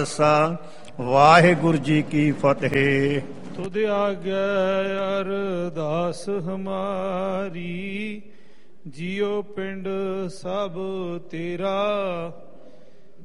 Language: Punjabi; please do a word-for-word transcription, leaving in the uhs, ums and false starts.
ਵਾਹਿਗੁਰੂ ਜੀ ਕੀ ਫਤਿਹ। ਤੁਧ ਆਗਿਆ ਅਰਦਾਸ ਹਮਾਰੀ, ਜਿਉ ਪਿੰਡ ਸਭ ਤੇਰਾ।